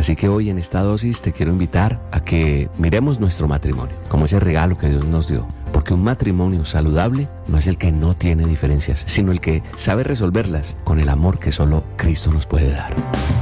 Así que hoy en esta dosis te quiero invitar a que miremos nuestro matrimonio como ese regalo que Dios nos dio. Porque un matrimonio saludable no es el que no tiene diferencias, sino el que sabe resolverlas con el amor que solo Cristo nos puede dar.